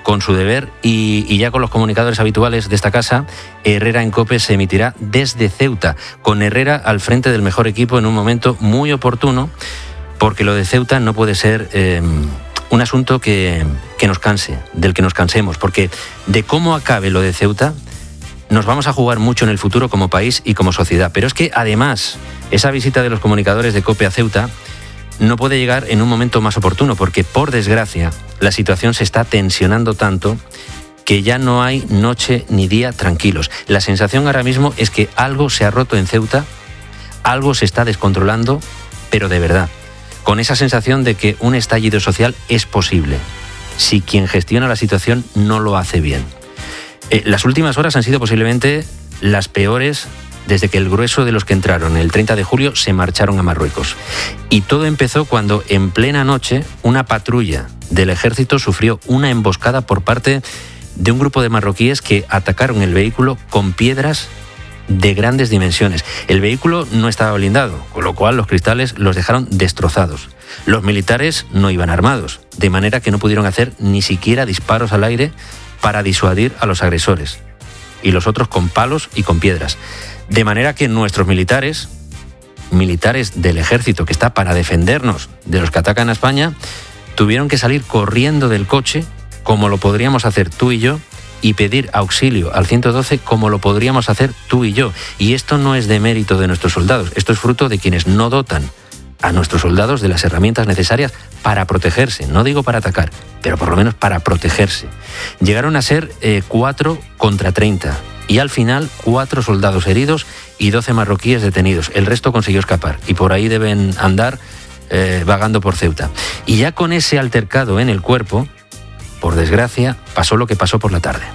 con su deber y ya con los comunicadores habituales de esta casa, Herrera en COPE se emitirá desde Ceuta, con Herrera al frente del mejor equipo en un momento muy oportuno, porque lo de Ceuta no puede ser un asunto que nos canse, del que nos cansemos, porque de cómo acabe lo de Ceuta nos vamos a jugar mucho en el futuro como país y como sociedad. Pero es que además esa visita de los comunicadores de COPE a Ceuta no puede llegar en un momento más oportuno, porque por desgracia la situación se está tensionando tanto que ya no hay noche ni día tranquilos. La sensación ahora mismo es que algo se ha roto en Ceuta, algo se está descontrolando, pero de verdad, con esa sensación de que un estallido social es posible, si quien gestiona la situación no lo hace bien. Las últimas horas han sido posiblemente las peores desde que el grueso de los que entraron el 30 de julio se marcharon a Marruecos. Y todo empezó cuando en plena noche una patrulla del ejército sufrió una emboscada por parte de un grupo de marroquíes que atacaron el vehículo con piedras de grandes dimensiones. El vehículo no estaba blindado, con lo cual los cristales los dejaron destrozados. Los militares no iban armados, de manera que no pudieron hacer ni siquiera disparos al aire para disuadir a los agresores. Y los otros con palos y con piedras. De manera que nuestros militares del ejército que está para defendernos de los que atacan a España, tuvieron que salir corriendo del coche, como lo podríamos hacer tú y yo, y pedir auxilio al 112 como lo podríamos hacer tú y yo. Y esto no es de mérito de nuestros soldados, esto es fruto de quienes no dotan a nuestros soldados de las herramientas necesarias para protegerse. No digo para atacar, pero por lo menos para protegerse. Llegaron a ser 4 contra 30. Y al final 4 soldados heridos y 12 marroquíes detenidos. El resto consiguió escapar y por ahí deben andar vagando por Ceuta. Y ya con ese altercado en el cuerpo, por desgracia, pasó lo que pasó por la tarde.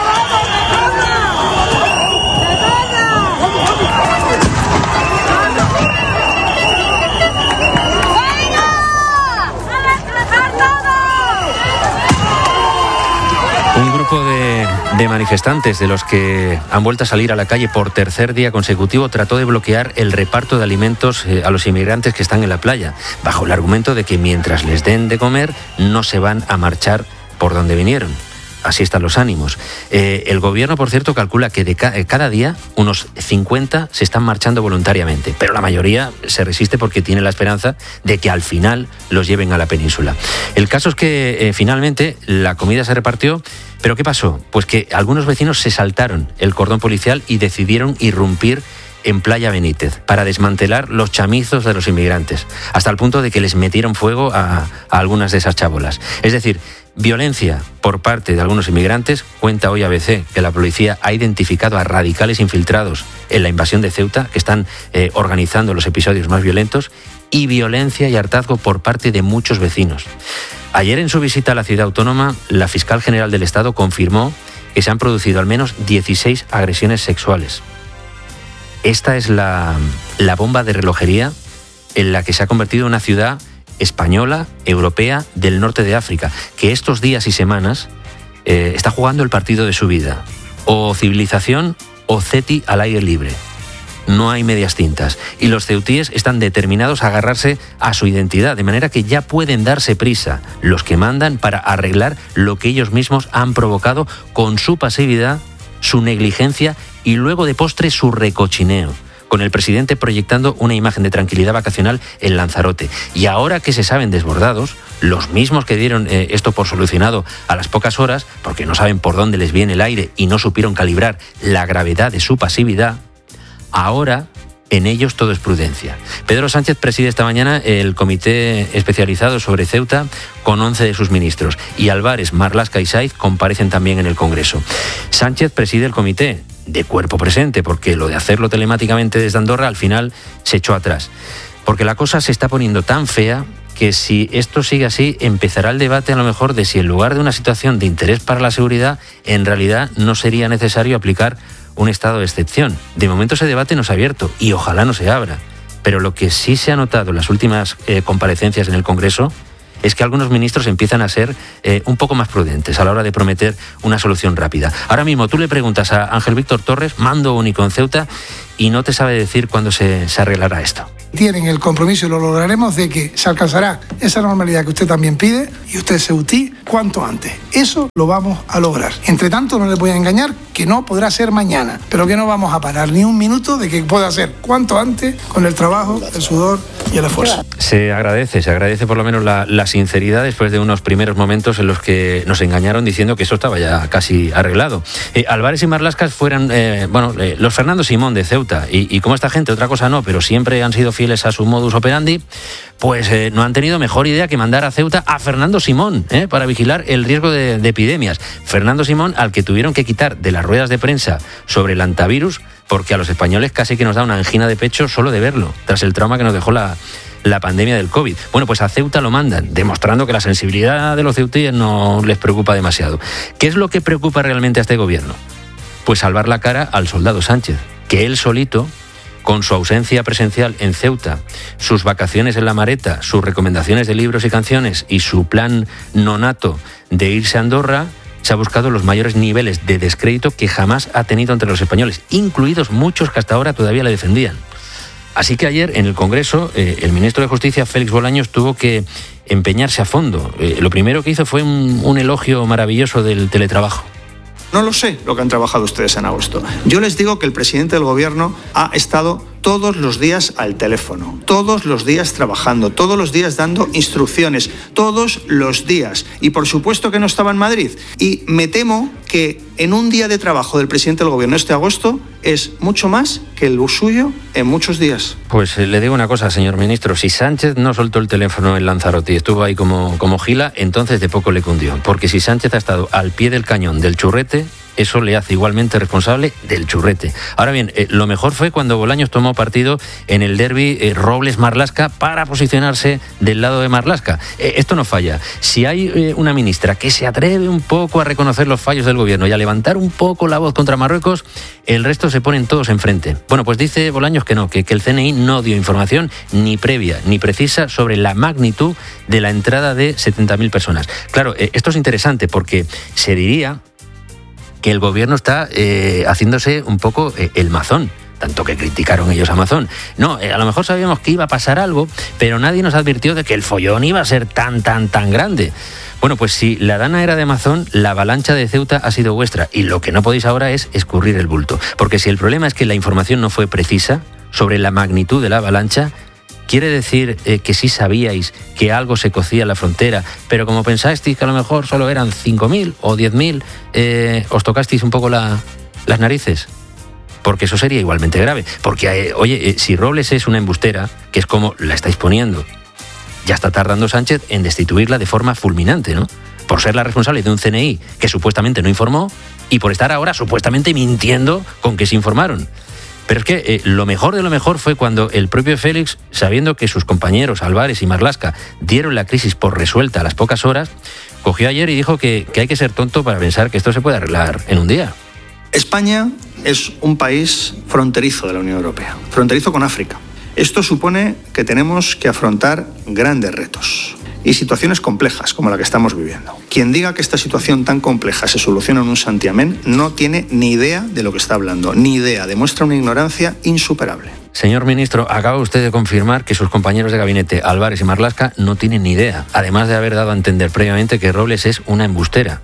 Un grupo de manifestantes, de los que han vuelto a salir a la calle por tercer día consecutivo, trató de bloquear el reparto de alimentos a los inmigrantes que están en la playa, bajo el argumento de que mientras les den de comer no se van a marchar por donde vinieron. Así están los ánimos. El gobierno, por cierto, calcula que de cada día unos 50 se están marchando voluntariamente, pero la mayoría se resiste porque tiene la esperanza de que al final los lleven a la península. El caso es que finalmente la comida se repartió, pero ¿qué pasó? Pues que algunos vecinos se saltaron el cordón policial y decidieron irrumpir en Playa Benítez para desmantelar los chamizos de los inmigrantes, hasta el punto de que les metieron fuego a algunas de esas chabolas. Es decir, violencia por parte de algunos inmigrantes. Cuenta hoy ABC que la policía ha identificado a radicales infiltrados en la invasión de Ceuta que están organizando los episodios más violentos, y violencia y hartazgo por parte de muchos vecinos. Ayer, en su visita a la ciudad autónoma, la fiscal general del Estado confirmó que se han producido al menos 16 agresiones sexuales. Esta es la bomba de relojería en la que se ha convertido una ciudad española, europea, del norte de África, que estos días y semanas está jugando el partido de su vida. O civilización o Ceti al aire libre. No hay medias tintas. Y los ceutíes están determinados a agarrarse a su identidad, de manera que ya pueden darse prisa los que mandan para arreglar lo que ellos mismos han provocado con su pasividad, su negligencia y luego de postre su recochineo, con el presidente proyectando una imagen de tranquilidad vacacional en Lanzarote. Y ahora que se saben desbordados, los mismos que dieron esto por solucionado a las pocas horas, porque no saben por dónde les viene el aire y no supieron calibrar la gravedad de su pasividad, ahora en ellos todo es prudencia. Pedro Sánchez preside esta mañana el comité especializado sobre Ceuta con 11 de sus ministros, y Álvarez, Marlaska y Saiz comparecen también en el Congreso. Sánchez preside el comité de cuerpo presente, porque lo de hacerlo telemáticamente desde Andorra al final se echó atrás. Porque la cosa se está poniendo tan fea que si esto sigue así, empezará el debate a lo mejor de si en lugar de una situación de interés para la seguridad, en realidad no sería necesario aplicar un estado de excepción. De momento ese debate no se ha abierto y ojalá no se abra. Pero lo que sí se ha notado en las últimas comparecencias en el Congreso es que algunos ministros empiezan a ser un poco más prudentes a la hora de prometer una solución rápida. Ahora mismo tú le preguntas a Ángel Víctor Torres, mando único en Ceuta, y no te sabe decir cuándo se arreglará esto. tienen el compromiso, y lo lograremos, de que se alcanzará esa normalidad que usted también pide y usted, Ceutí, cuanto antes. Eso lo vamos a lograr. Entre tanto, no les voy a engañar que no podrá ser mañana, pero que no vamos a parar ni un minuto de que pueda ser cuanto antes, con el trabajo, el sudor y el esfuerzo. Se agradece por lo menos la sinceridad después de unos primeros momentos en los que nos engañaron diciendo que eso estaba ya casi arreglado. Álvarez y Marlaska fueran los Fernando Simón de Ceuta, y como esta gente, otra cosa no, pero siempre han sido fieles a su modus operandi, pues no han tenido mejor idea que mandar a Ceuta a Fernando Simón para vigilar el riesgo de epidemias. Fernando Simón, al que tuvieron que quitar de las ruedas de prensa sobre el antivirus, porque a los españoles casi que nos da una angina de pecho solo de verlo, tras el trauma que nos dejó la pandemia del COVID. Bueno, pues a Ceuta lo mandan, demostrando que la sensibilidad de los ceutíes no les preocupa demasiado. ¿Qué es lo que preocupa realmente a este gobierno? Pues salvar la cara al soldado Sánchez, que él solito, con su ausencia presencial en Ceuta, sus vacaciones en La Mareta, sus recomendaciones de libros y canciones y su plan nonato de irse a Andorra, se ha buscado los mayores niveles de descrédito que jamás ha tenido entre los españoles, incluidos muchos que hasta ahora todavía le defendían. Así que ayer en el Congreso el ministro de Justicia, Félix Bolaños, tuvo que empeñarse a fondo. Lo primero que hizo fue un elogio maravilloso del teletrabajo. No lo sé lo que han trabajado ustedes en agosto. Yo les digo que el presidente del gobierno ha estado todos los días al teléfono, todos los días trabajando, todos los días dando instrucciones, todos los días. Y por supuesto que no estaba en Madrid. Y me temo que en un día de trabajo del presidente del gobierno este agosto es mucho más que el suyo en muchos días. Pues le digo una cosa, señor ministro, si Sánchez no soltó el teléfono en Lanzarote y estuvo ahí como gila, entonces de poco le cundió. Porque si Sánchez ha estado al pie del cañón del churrete, eso le hace igualmente responsable del churrete. Ahora bien, lo mejor fue cuando Bolaños tomó partido en el derbi Robles-Marlaska para posicionarse del lado de Marlaska. Esto no falla. Si hay una ministra que se atreve un poco a reconocer los fallos del gobierno y a levantar un poco la voz contra Marruecos, el resto se ponen todos enfrente. Bueno, pues dice Bolaños que no, que el CNI no dio información ni previa ni precisa sobre la magnitud de la entrada de 70.000 personas. Claro, esto es interesante porque se diría que el gobierno está haciéndose un poco el mazón, tanto que criticaron ellos a Mazón. No, a lo mejor sabíamos que iba a pasar algo, pero nadie nos advirtió de que el follón iba a ser tan grande. Bueno, pues si la dana era de Mazón, la avalancha de Ceuta ha sido vuestra, y lo que no podéis ahora es escurrir el bulto. Porque si el problema es que la información no fue precisa sobre la magnitud de la avalancha, ¿quiere decir que sí sabíais que algo se cocía en la frontera, pero como pensasteis que a lo mejor solo eran 5.000 o 10.000, os tocasteis un poco las narices? Porque eso sería igualmente grave. Porque, si Robles es una embustera, que es como la estáis poniendo, ya está tardando Sánchez en destituirla de forma fulminante, ¿no? Por ser la responsable de un CNI que supuestamente no informó y por estar ahora supuestamente mintiendo con que se informaron. Pero es que lo mejor de lo mejor fue cuando el propio Félix, sabiendo que sus compañeros Álvarez y Marlaska dieron la crisis por resuelta a las pocas horas, cogió ayer y dijo que hay que ser tonto para pensar que esto se puede arreglar en un día. España es un país fronterizo de la Unión Europea, fronterizo con África. Esto supone que tenemos que afrontar grandes retos y situaciones complejas como la que estamos viviendo. Quien diga que esta situación tan compleja se soluciona en un santiamén no tiene ni idea de lo que está hablando, ni idea, demuestra una ignorancia insuperable. Señor ministro, acaba usted de confirmar que sus compañeros de gabinete, Álvarez y Marlaska, no tienen ni idea, además de haber dado a entender previamente que Robles es una embustera.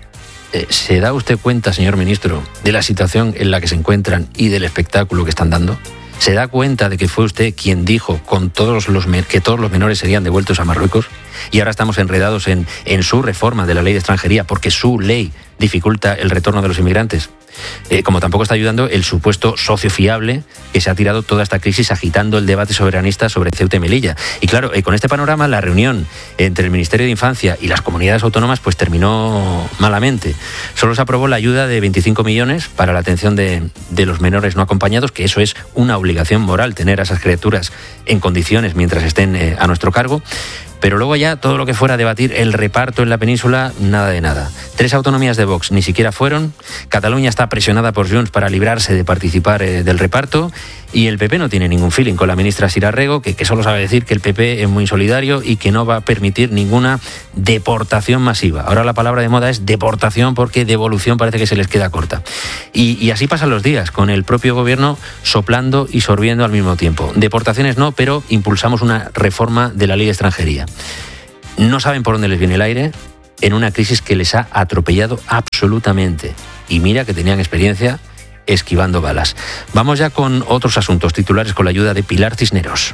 ¿Se da usted cuenta, señor ministro, de la situación en la que se encuentran y del espectáculo que están dando? ¿Se da cuenta de que fue usted quien dijo que todos los menores serían devueltos a Marruecos? Y ahora estamos enredados en su reforma de la ley de extranjería porque su ley dificulta el retorno de los inmigrantes. Como tampoco está ayudando el supuesto socio fiable que se ha tirado toda esta crisis agitando el debate soberanista sobre Ceuta y Melilla. Y claro, con este panorama la reunión entre el Ministerio de Infancia y las comunidades autónomas pues terminó malamente. Solo se aprobó la ayuda de 25 millones para la atención de los menores no acompañados, que eso es una obligación moral, tener a esas criaturas en condiciones mientras estén a nuestro cargo. Pero luego ya todo lo que fuera a debatir el reparto en la península, nada de nada. 3 autonomías de Vox ni siquiera fueron. Cataluña está presionada por Junts para librarse de participar del reparto. Y el PP no tiene ningún feeling con la ministra Sira Rego, que solo sabe decir que el PP es muy solidario y que no va a permitir ninguna deportación masiva. Ahora la palabra de moda es deportación, porque devolución parece que se les queda corta. Y así pasan los días, con el propio gobierno soplando y sorbiendo al mismo tiempo. Deportaciones no, pero impulsamos una reforma de la ley de extranjería. No saben por dónde les viene el aire en una crisis que les ha atropellado absolutamente. Y mira que tenían experiencia esquivando balas. Vamos ya con otros asuntos titulares con la ayuda de Pilar Cisneros.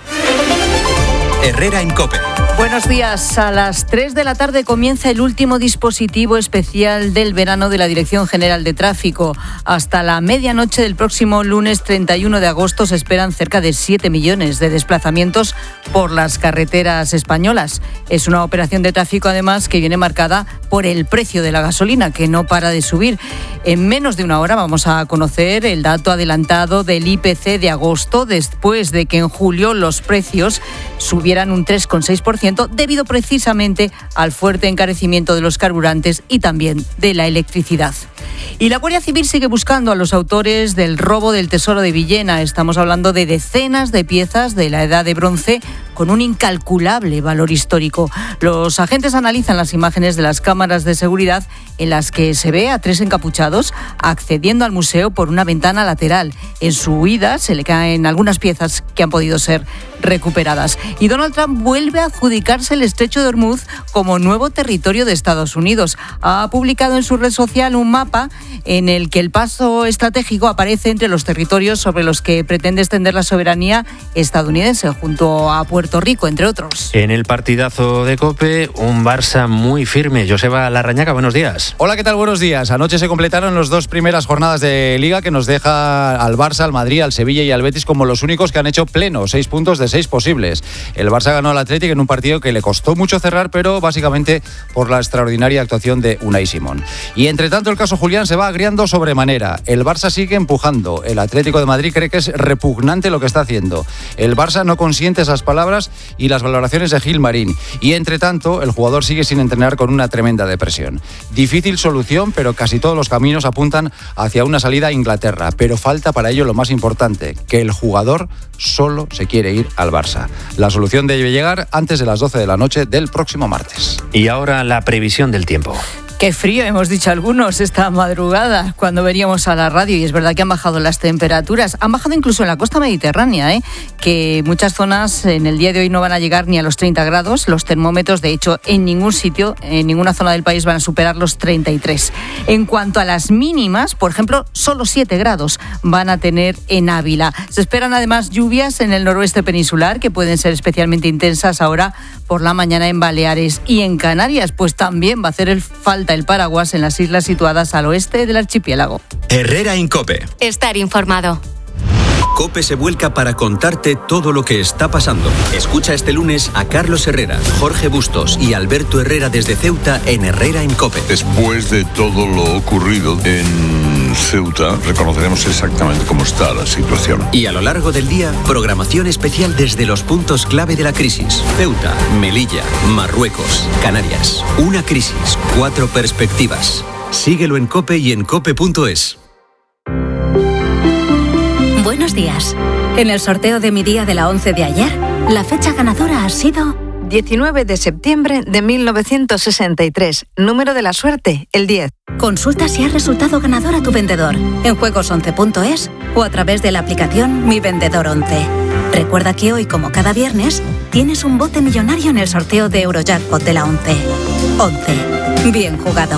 Herrera en COPE. Buenos días. A las 3 de la tarde comienza el último dispositivo especial del verano de la Dirección General de Tráfico. Hasta la medianoche del próximo lunes 31 de agosto se esperan cerca de 7 millones de desplazamientos por las carreteras españolas. Es una operación de tráfico, además, que viene marcada por el precio de la gasolina, que no para de subir. En menos de una hora vamos a conocer el dato adelantado del IPC de agosto, después de que en julio los precios subieran un 3,6%, debido precisamente al fuerte encarecimiento de los carburantes y también de la electricidad. Y la Guardia Civil sigue buscando a los autores del robo del Tesoro de Villena. Estamos hablando de decenas de piezas de la Edad de Bronce con un incalculable valor histórico. Los agentes analizan las imágenes de las cámaras de seguridad en las que se ve a 3 encapuchados accediendo al museo por una ventana lateral. En su huida se le caen algunas piezas que han podido ser recuperadas. Y Donald Trump vuelve a adjudicarse el Estrecho de Hormuz como nuevo territorio de Estados Unidos. Ha publicado en su red social un mapa en el que el paso estratégico aparece entre los territorios sobre los que pretende extender la soberanía estadounidense, junto a Puerto Rico, entre otros. En el partidazo de COPE, un Barça muy firme. Joseba Larrañaga, buenos días. Hola, ¿qué tal? Buenos días. Anoche se completaron las 2 primeras jornadas de Liga, que nos deja al Barça, al Madrid, al Sevilla y al Betis como los únicos que han hecho pleno, 6 puntos de 6 posibles. El Barça ganó al Atlético en un partido que le costó mucho cerrar, pero básicamente por la extraordinaria actuación de Unai Simón. Y entre tanto, el caso Julián se va agriando sobremanera. El Barça sigue empujando. El Atlético de Madrid cree que es repugnante lo que está haciendo. El Barça no consiente esas palabras y las valoraciones de Gil Marín. Y entre tanto, el jugador sigue sin entrenar con una tremenda depresión. Difícil solución, pero casi todos los caminos apuntan hacia una salida a Inglaterra. Pero falta para ello lo más importante, que el jugador solo se quiere ir al Barça. La solución debe llegar antes de las 12 de la noche del próximo martes. Y ahora la previsión del tiempo. Qué frío, hemos dicho algunos esta madrugada cuando veníamos a la radio, y es verdad que han bajado las temperaturas. Han bajado incluso en la costa mediterránea, que muchas zonas en el día de hoy no van a llegar ni a los 30 grados. Los termómetros, de hecho, en ningún sitio, en ninguna zona del país van a superar los 33. En cuanto a las mínimas, por ejemplo, solo 7 grados van a tener en Ávila. Se esperan además lluvias en el noroeste peninsular, que pueden ser especialmente intensas ahora por la mañana en Baleares y en Canarias, pues también va a hacer falta el paraguas en las islas situadas al oeste del archipiélago. Herrera en COPE. Estar informado. COPE se vuelca para contarte todo lo que está pasando. Escucha este lunes a Carlos Herrera, Jorge Bustos y Alberto Herrera desde Ceuta en Herrera en COPE. Después de todo lo ocurrido en Ceuta, reconoceremos exactamente cómo está la situación. Y a lo largo del día, programación especial desde los puntos clave de la crisis. Ceuta, Melilla, Marruecos, Canarias. Una crisis, 4 perspectivas. Síguelo en COPE y en cope.es. Buenos días. En el sorteo de mi día de la 11 de ayer, la fecha ganadora ha sido 19 de septiembre de 1963. Número de la suerte, el 10. Consulta si has resultado ganador a tu vendedor en juegos11.es o a través de la aplicación Mi Vendedor 11. Recuerda que hoy, como cada viernes, tienes un bote millonario en el sorteo de Eurojackpot de la 11. 11. Bien jugado.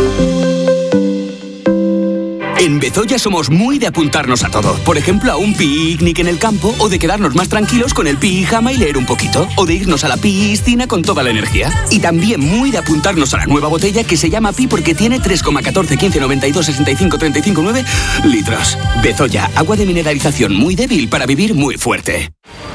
En Bezoya somos muy de apuntarnos a todo. Por ejemplo, a un picnic en el campo, o de quedarnos más tranquilos con el pijama y leer un poquito, o de irnos a la piscina con toda la energía. Y también muy de apuntarnos a la nueva botella que se llama Pi porque tiene 3,14, 15, 92, 65, 35, 9 litros. Bezoya, agua de mineralización muy débil para vivir muy fuerte.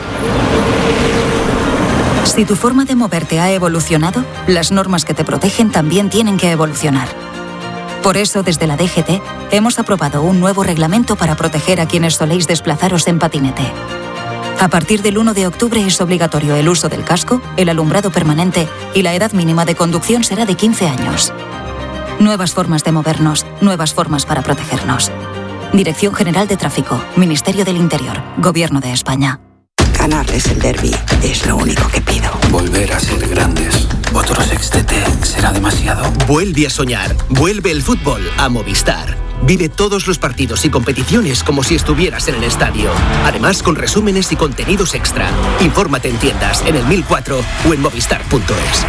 Si tu forma de moverte ha evolucionado, las normas que te protegen también tienen que evolucionar. Por eso, desde la DGT, hemos aprobado un nuevo reglamento para proteger a quienes soléis desplazaros en patinete. A partir del 1 de octubre es obligatorio el uso del casco, el alumbrado permanente y la edad mínima de conducción será de 15 años. Nuevas formas de movernos, nuevas formas para protegernos. Dirección General de Tráfico, Ministerio del Interior, Gobierno de España. Ganarles el derbi es lo único que pido. Volver a ser grandes. Otro sextete será demasiado. Vuelve a soñar. Vuelve el fútbol a Movistar. Vive todos los partidos y competiciones como si estuvieras en el estadio. Además, con resúmenes y contenidos extra. Infórmate en tiendas, en el 1004 o en movistar.es.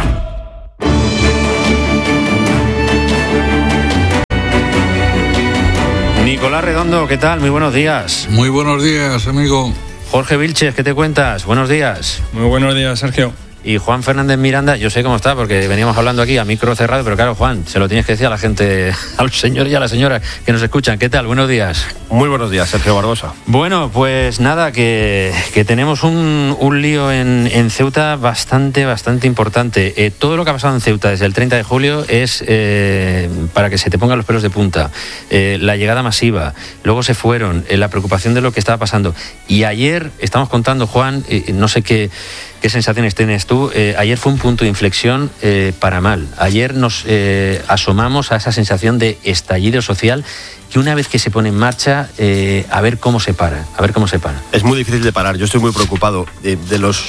Nicolás Redondo, ¿qué tal? Muy buenos días. Muy buenos días, amigo. Jorge Vilches, ¿qué te cuentas? Buenos días. Muy buenos días, Sergio. Y Juan Fernández Miranda, yo sé cómo está, porque veníamos hablando aquí a micro cerrado, pero claro, Juan, se lo tienes que decir a la gente, al señor y a la señora que nos escuchan. ¿Qué tal? Buenos días. Muy buenos días, Sergio Barbosa. Bueno, pues nada, que tenemos un lío en Ceuta bastante importante. Todo lo que ha pasado en Ceuta desde el 30 de julio es para que se te pongan los pelos de punta. La llegada masiva, luego se fueron, la preocupación de lo que estaba pasando. Y ayer, estamos contando, Juan, no sé qué sensaciones tienes tú. Ayer fue un punto de inflexión para mal. Ayer nos asomamos a esa sensación de estallido social que una vez que se pone en marcha, a ver cómo se para. Es muy difícil de parar. Yo estoy muy preocupado. De los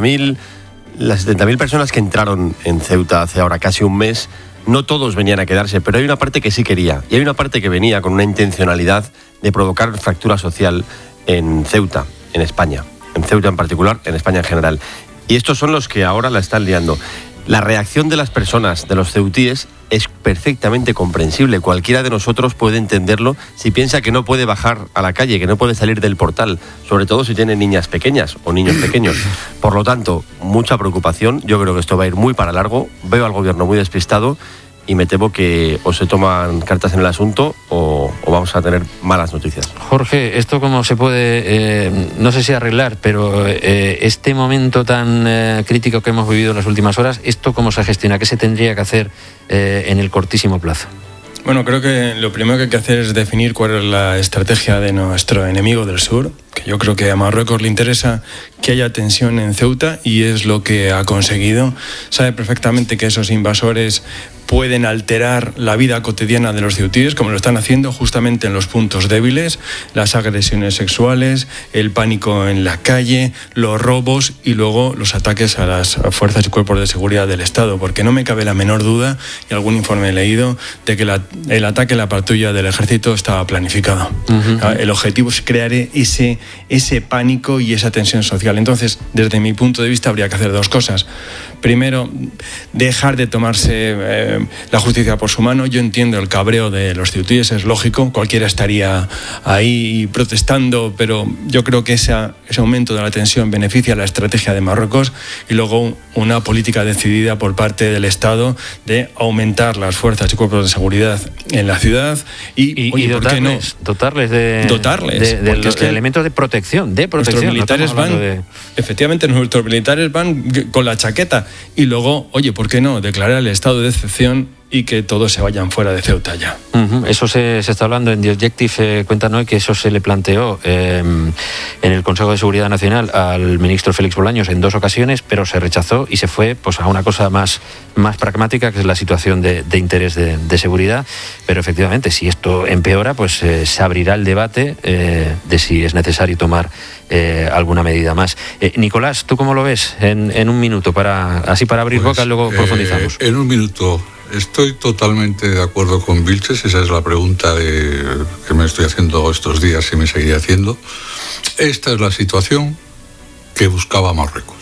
70.000 personas que entraron en Ceuta hace ahora casi un mes, no todos venían a quedarse, pero hay una parte que sí quería. Y hay una parte que venía con una intencionalidad de provocar fractura social en Ceuta, en España. En Ceuta en particular, en España en general. Y estos son los que ahora la están liando. La reacción de las personas, de los ceutíes, es perfectamente comprensible. Cualquiera de nosotros puede entenderlo si piensa que no puede bajar a la calle, que no puede salir del portal, sobre todo si tiene niñas pequeñas o niños pequeños. Por lo tanto, mucha preocupación. Yo creo que esto va a ir muy para largo. Veo al gobierno muy despistado y me temo que o se toman cartas en el asunto o vamos a tener malas noticias. Jorge, ¿esto cómo se puede, no sé si arreglar, pero este momento tan crítico que hemos vivido en las últimas horas, ¿esto cómo se gestiona? ¿Qué se tendría que hacer en el cortísimo plazo? Bueno, creo que lo primero que hay que hacer es definir cuál es la estrategia de nuestro enemigo del sur, que yo creo que a Marruecos le interesa que haya tensión en Ceuta y es lo que ha conseguido. Sabe perfectamente que esos invasores pueden alterar la vida cotidiana de los ceutíes, como lo están haciendo justamente en los puntos débiles, las agresiones sexuales, el pánico en la calle, los robos y luego los ataques a las fuerzas y cuerpos de seguridad del Estado, porque no me cabe la menor duda, y algún informe he leído, de que el ataque a la patrulla del ejército estaba planificado. Uh-huh. El objetivo es crear ese pánico y esa tensión social. Entonces, desde mi punto de vista, habría que hacer dos cosas. Primero, dejar de tomarse la justicia por su mano. Yo entiendo el cabreo de los ceutíes, es lógico, cualquiera estaría ahí protestando, pero yo creo que ese aumento de la tensión beneficia a la estrategia de Marruecos y luego una política decidida por parte del Estado de aumentar las fuerzas y cuerpos de seguridad en la ciudad y dotarles de elementos de protección. Nuestros militares efectivamente, nuestros militares van con la chaqueta y luego, oye, ¿por qué no declarar el estado de excepción y que todos se vayan fuera de Ceuta ya? Uh-huh. Eso se está hablando en The Objective, cuentan hoy que eso se le planteó en el Consejo de Seguridad Nacional al ministro Félix Bolaños en 2 ocasiones, pero se rechazó y se fue pues a una cosa más pragmática, que es la situación de interés de seguridad. Pero efectivamente, si esto empeora, pues se abrirá el debate de si es necesario tomar alguna medida más. Nicolás, ¿tú cómo lo ves en un minuto? Para abrir boca, luego profundizamos. En un minuto. Estoy totalmente de acuerdo con Vilches, esa es la pregunta que me estoy haciendo estos días y me seguiré haciendo. Esta es la situación que buscaba Marruecos.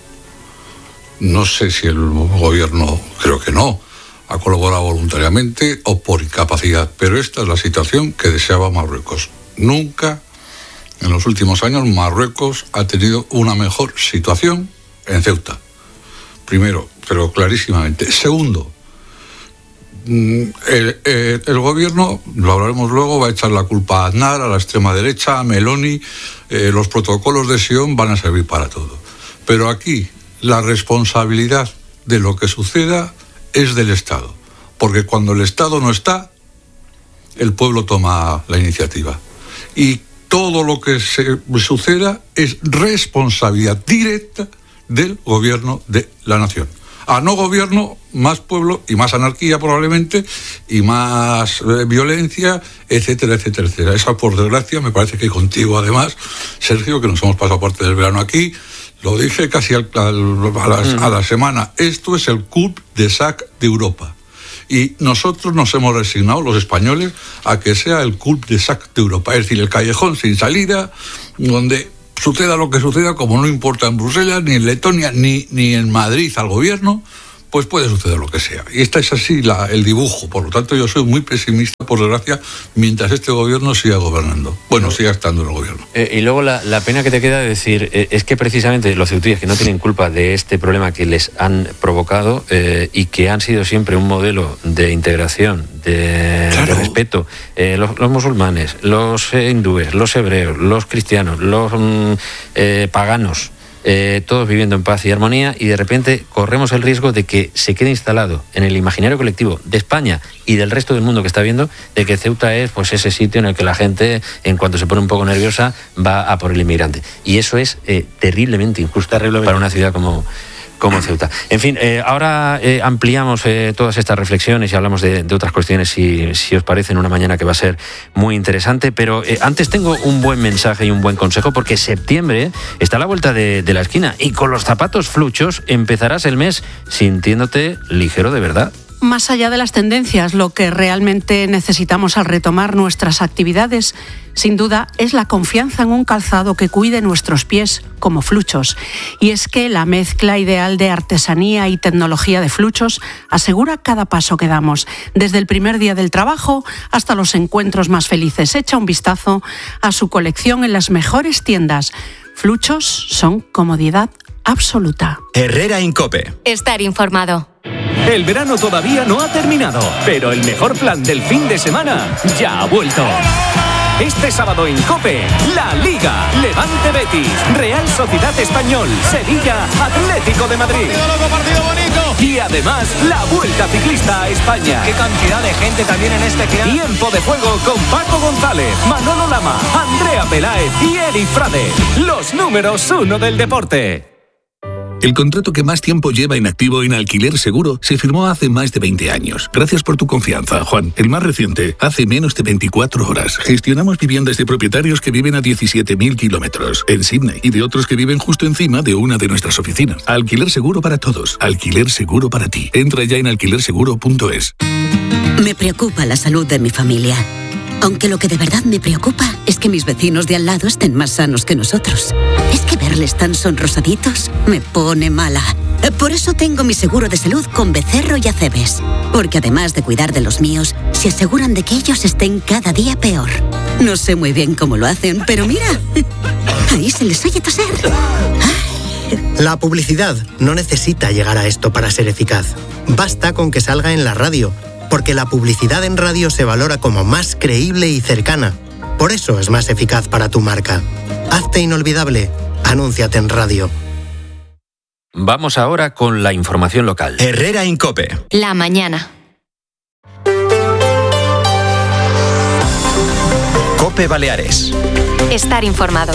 No sé si el gobierno, creo que no, ha colaborado voluntariamente o por incapacidad, pero esta es la situación que deseaba Marruecos. Nunca en los últimos años Marruecos ha tenido una mejor situación en Ceuta. Primero, pero clarísimamente. Segundo, el gobierno, lo hablaremos luego, va a echar la culpa a Aznar, a la extrema derecha, a Meloni. Los protocolos de Sion van a servir para todo. Pero aquí la responsabilidad de lo que suceda es del Estado. Porque cuando el Estado no está, el pueblo toma la iniciativa. Y todo lo que se suceda es responsabilidad directa del gobierno de la nación. A no gobierno, más pueblo y más anarquía probablemente, y más violencia, etcétera, etcétera, etcétera. Esa, por desgracia, me parece que contigo además, Sergio, que nos hemos pasado parte del verano aquí, lo dije casi a la semana, esto es el cul-de-sac de Europa. Y nosotros nos hemos resignado, los españoles, a que sea el cul-de-sac de Europa. Es decir, el callejón sin salida, donde suceda lo que suceda, como no importa en Bruselas, ni en Letonia, ni en Madrid al gobierno, pues puede suceder lo que sea. Y esta es así el dibujo. Por lo tanto, yo soy muy pesimista, por desgracia, mientras este gobierno siga gobernando. Bueno, siga estando en el gobierno. Y luego la pena que te queda de decir es que precisamente los ceutíes que no tienen culpa de este problema que les han provocado y que han sido siempre un modelo de integración, de respeto, los musulmanes, los hindúes, los hebreos, los cristianos, los paganos, todos viviendo en paz y armonía, y de repente corremos el riesgo de que se quede instalado en el imaginario colectivo de España y del resto del mundo que está viendo, de que Ceuta es pues ese sitio en el que la gente, en cuanto se pone un poco nerviosa, va a por el inmigrante. Y eso es terriblemente injusto para una ciudad como Ceuta. En fin, ahora ampliamos todas estas reflexiones y hablamos de otras cuestiones, si os parece, en una mañana que va a ser muy interesante, pero antes tengo un buen mensaje y un buen consejo, porque septiembre está a la vuelta de la esquina y con los zapatos fluchos empezarás el mes sintiéndote ligero de verdad. Más allá de las tendencias, lo que realmente necesitamos al retomar nuestras actividades, sin duda, es la confianza en un calzado que cuide nuestros pies como Fluchos. Y es que la mezcla ideal de artesanía y tecnología de Fluchos asegura cada paso que damos, desde el primer día del trabajo hasta los encuentros más felices. Echa un vistazo a su colección en las mejores tiendas. Fluchos son comodidad absoluta. Herrera Incope. Estar informado. El verano todavía no ha terminado, pero el mejor plan del fin de semana ya ha vuelto. Este sábado en COPE, La Liga, Levante Betis, Real Sociedad Español, Sevilla, Atlético de Madrid. Partido bonito. Y además, la Vuelta Ciclista a España. Qué cantidad de gente también en este plan. Tiempo de juego con Paco González, Manolo Lama, Andrea Peláez y Eric Frade. Los números 1 del deporte. El contrato que más tiempo lleva inactivo en Alquiler Seguro se firmó hace más de 20 años. Gracias por tu confianza, Juan. El más reciente, hace menos de 24 horas. Gestionamos viviendas de propietarios que viven a 17.000 kilómetros en Sydney y de otros que viven justo encima de una de nuestras oficinas. Alquiler Seguro para todos. Alquiler Seguro para ti. Entra ya en alquilerseguro.es. Me preocupa la salud de mi familia. Aunque lo que de verdad me preocupa es que mis vecinos de al lado estén más sanos que nosotros. Es que verles tan sonrosaditos me pone mala. Por eso tengo mi seguro de salud con Becerro y Acebes. Porque además de cuidar de los míos, se aseguran de que ellos estén cada día peor. No sé muy bien cómo lo hacen, pero mira, ahí se les oye toser. La publicidad no necesita llegar a esto para ser eficaz. Basta con que salga en la radio. Porque la publicidad en radio se valora como más creíble y cercana. Por eso es más eficaz para tu marca. Hazte inolvidable. Anúnciate en radio. Vamos ahora con la información local. Herrera Incope. La mañana. Cope Baleares. Estar informado.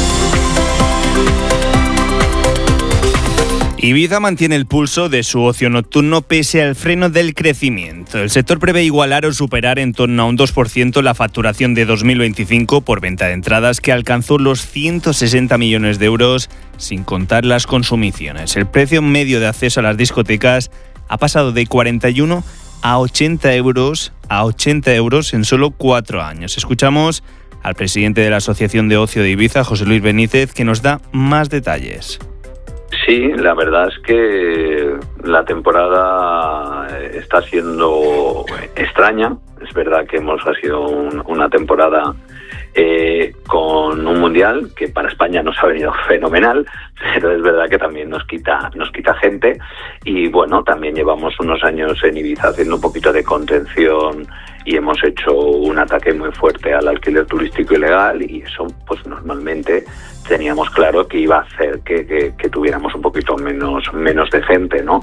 Ibiza mantiene el pulso de su ocio nocturno pese al freno del crecimiento. El sector prevé igualar o superar en torno a un 2% la facturación de 2025 por venta de entradas, que alcanzó los 160 millones de euros sin contar las consumiciones. El precio medio de acceso a las discotecas ha pasado de 41 a 80 euros en solo 4 años. Escuchamos al presidente de la Asociación de Ocio de Ibiza, José Luis Benítez, que nos da más detalles. Sí, la verdad es que la temporada está siendo extraña. Es verdad que ha sido una temporada con un mundial que para España nos ha venido fenomenal, pero es verdad que también nos quita gente. Y bueno, también llevamos unos años en Ibiza haciendo un poquito de contención y hemos hecho un ataque muy fuerte al alquiler turístico ilegal, y eso pues normalmente teníamos claro que iba a hacer que tuviéramos un poquito menos de gente, ¿no?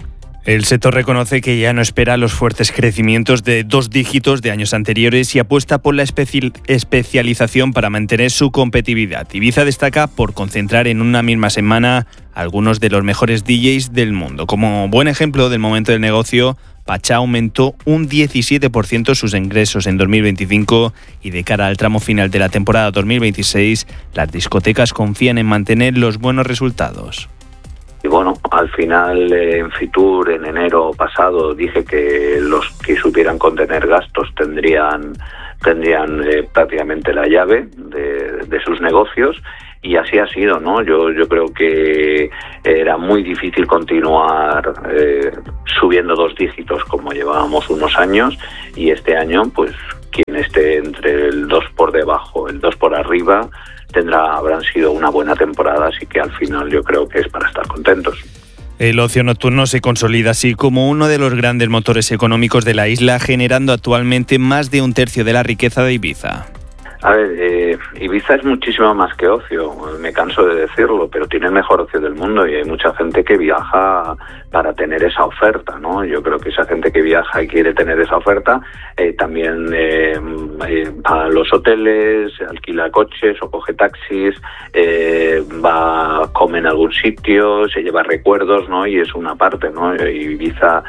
El sector reconoce que ya no espera los fuertes crecimientos de 2 dígitos de años anteriores y apuesta por la especialización para mantener su competitividad. Ibiza destaca por concentrar en una misma semana algunos de los mejores DJs del mundo. Como buen ejemplo del momento del negocio, Pachá aumentó un 17% sus ingresos en 2025 y de cara al tramo final de la temporada 2026, las discotecas confían en mantener los buenos resultados. Y bueno, al final en Fitur, en enero pasado, dije que los que supieran contener gastos tendrían prácticamente la llave de sus negocios, y así ha sido, ¿no? Yo creo que era muy difícil continuar subiendo 2 dígitos como llevábamos unos años, y este año, pues quien esté entre el 2 por debajo, el 2 por arriba, habrán sido una buena temporada, así que al final yo creo que es para estar contentos. El ocio nocturno se consolida así como uno de los grandes motores económicos de la isla, generando actualmente más de 1/3 de la riqueza de Ibiza. A ver, Ibiza es muchísimo más que ocio, me canso de decirlo, pero tiene el mejor ocio del mundo y hay mucha gente que viaja para tener esa oferta, ¿no? Yo creo que esa gente que viaja y quiere tener esa oferta también va a los hoteles, alquila coches o coge taxis, va a comer en algún sitio, se lleva recuerdos, ¿no? Y es una parte, ¿no? Ibiza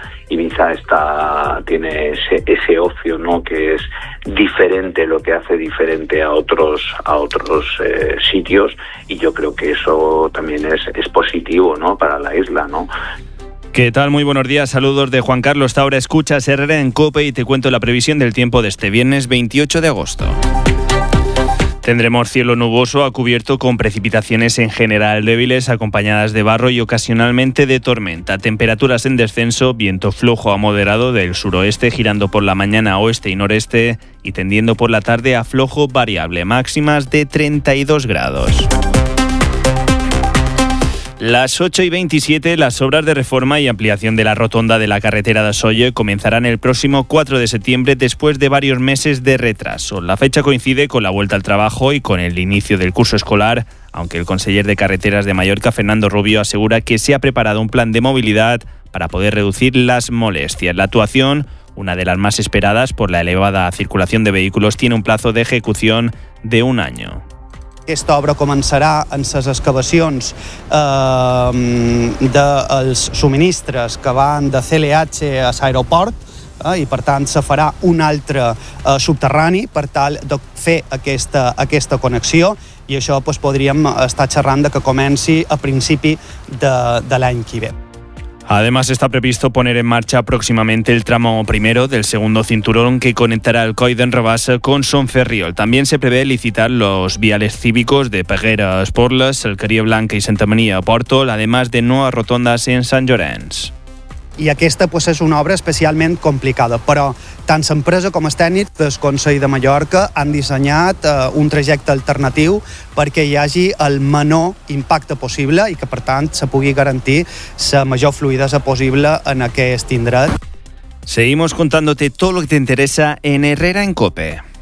tiene ese ocio, ¿no? Que es diferente, lo que hace diferente a otros sitios, y yo creo que eso también es positivo, ¿no? Para la isla, ¿no? ¿Qué tal? Muy buenos días, saludos de Juan Carlos Taura. Escuchas Herrera en COPE y te cuento la previsión del tiempo de este viernes 28 de agosto. Tendremos cielo nuboso a cubierto con precipitaciones en general débiles, acompañadas de barro y ocasionalmente de tormenta. Temperaturas en descenso, viento flojo a moderado del suroeste, girando por la mañana a oeste y noreste y tendiendo por la tarde a flojo variable, máximas de 32 grados. Las 8:27, las obras de reforma y ampliación de la rotonda de la carretera de Solle comenzarán el próximo 4 de septiembre después de varios meses de retraso. La fecha coincide con la vuelta al trabajo y con el inicio del curso escolar, aunque el conseller de Carreteras de Mallorca, Fernando Rubio, asegura que se ha preparado un plan de movilidad para poder reducir las molestias. La actuación, una de las más esperadas por la elevada circulación de vehículos, tiene un plazo de ejecución de 1 año. Aquesta obra començarà en les excavacions dels subministres que van de CLH a l'aeroport, i per tant se farà un altre subterrani per tal de fer aquesta connexió, i això podríem estar xerrant de que comenci a principi de l'any que ve. Además, está previsto poner en marcha próximamente el tramo primero del segundo cinturón que conectará el Coll d'en Rabassa con Son Ferriol. También se prevé licitar los viales cívicos de Peguera a Esporles, Alquería Blanca y Santa Maria a Pòrtol, además de nuevas rotondas en Sant Llorenç. I aquesta és una obra especialment complicada, però tant l'empresa com els tècnics del Consell de Mallorca han dissenyat un trajecte alternatiu perquè hi hagi el menor impacte possible i que, per tant, se pugui garantir la major fluidesa possible en aquest indret. Seguimos contándote todo lo que te interesa en Herrera en COPE.